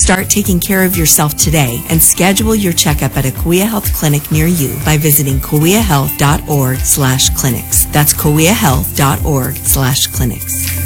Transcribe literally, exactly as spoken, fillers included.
Start taking care of yourself today and schedule your checkup at a Kauai Health clinic near you by visiting kauaihealth dot org slash clinics. That's kauaihealth dot org slash clinics.